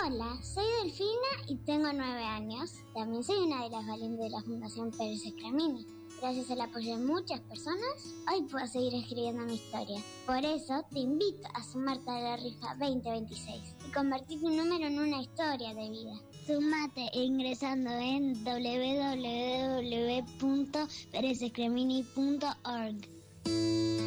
Hola, soy Delfina y tengo 9 años. También soy una de las valientes de la Fundación Pérez Escramini. Gracias al apoyo de muchas personas, hoy puedo seguir escribiendo mi historia. Por eso te invito a sumarte a la rifa 2026 y convertir tu número en una historia de vida. Sumate ingresando en www.perezescramini.org.